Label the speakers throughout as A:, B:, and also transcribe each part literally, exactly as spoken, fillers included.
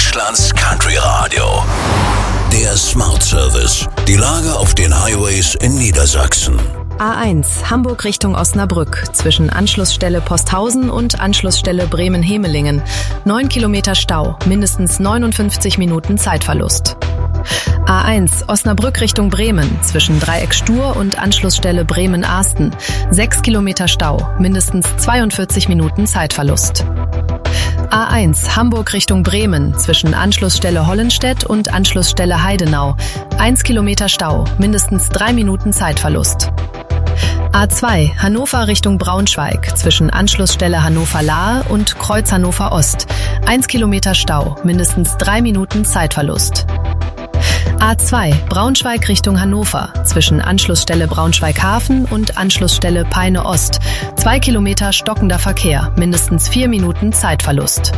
A: Deutschlands Country Radio. Der Smart Service. Die Lage auf den Highways in Niedersachsen.
B: A eins, Hamburg Richtung Osnabrück, zwischen Anschlussstelle Posthausen und Anschlussstelle Bremen-Hemelingen. Neun Kilometer Stau, mindestens neunundfünfzig Minuten Zeitverlust. A eins, Osnabrück Richtung Bremen, zwischen Dreieck Stur und Anschlussstelle Bremen-Ahsten. Sechs Kilometer Stau, mindestens zweiundvierzig Minuten Zeitverlust. A eins, Hamburg Richtung Bremen, zwischen Anschlussstelle Hollenstedt und Anschlussstelle Heidenau. Eins Kilometer Stau, mindestens drei Minuten Zeitverlust. A zwei, Hannover Richtung Braunschweig, zwischen Anschlussstelle Hannover-Lahe und Kreuz Hannover Ost. Eins Kilometer Stau, mindestens drei Minuten Zeitverlust. A zwei, Braunschweig Richtung Hannover, zwischen Anschlussstelle Braunschweig-Hafen und Anschlussstelle Peine Ost. Zwei Kilometer stockender Verkehr, mindestens vier Minuten Zeitverlust.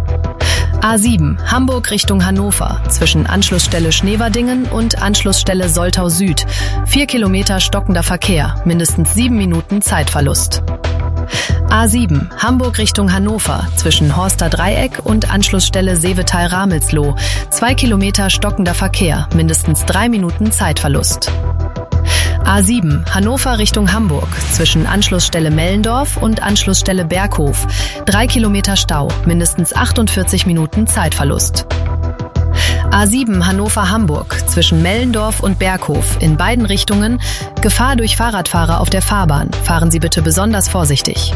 B: A sieben, Hamburg Richtung Hannover, zwischen Anschlussstelle Schneverdingen und Anschlussstelle Soltau Süd. Vier Kilometer stockender Verkehr, mindestens sieben Minuten Zeitverlust. A sieben, Hamburg Richtung Hannover, zwischen Horster Dreieck und Anschlussstelle Seevetal-Ramelsloh. Zwei Kilometer stockender Verkehr, mindestens drei Minuten Zeitverlust. A sieben, Hannover Richtung Hamburg, zwischen Anschlussstelle Mellendorf und Anschlussstelle Berghof. Drei Kilometer Stau, mindestens achtundvierzig Minuten Zeitverlust. A sieben, Hannover-Hamburg, zwischen Mellendorf und Berghof, in beiden Richtungen. Gefahr durch Fahrradfahrer auf der Fahrbahn. Fahren Sie bitte besonders vorsichtig.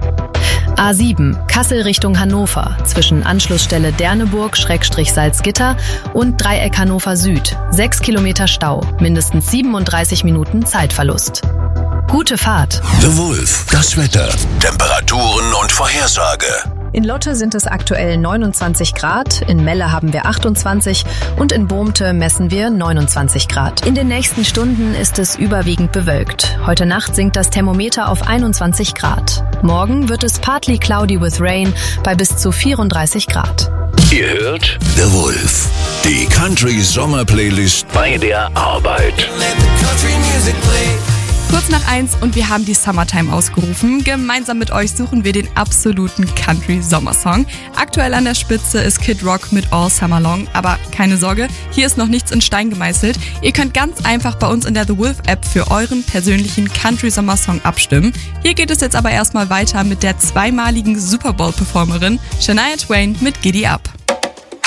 B: A sieben, Kassel Richtung Hannover, zwischen Anschlussstelle Derneburg-Salzgitter und Dreieck Hannover Süd. Sechs Kilometer Stau, mindestens siebenunddreißig Minuten Zeitverlust. Gute Fahrt.
A: The Wolf, das Wetter, Temperaturen und Vorhersage.
B: In Lotte sind es aktuell neunundzwanzig Grad, in Melle haben wir achtundzwanzig und in Bohmte messen wir neunundzwanzig Grad. In den nächsten Stunden ist es überwiegend bewölkt. Heute Nacht sinkt das Thermometer auf einundzwanzig Grad. Morgen wird es partly cloudy with rain bei bis zu vierunddreißig Grad.
A: Ihr hört The Wolf, die Country-Sommer-Playlist bei der Arbeit.
C: Kurz nach eins und wir haben die Summertime ausgerufen. Gemeinsam mit euch suchen wir den absoluten Country-Sommersong. Aktuell an der Spitze ist Kid Rock mit All Summer Long. Aber keine Sorge, hier ist noch nichts in Stein gemeißelt. Ihr könnt ganz einfach bei uns in der The Wolf App für euren persönlichen Country-Sommersong abstimmen. Hier geht es jetzt aber erstmal weiter mit der zweimaligen Super Bowl-Performerin Shania Twain mit Giddy Up.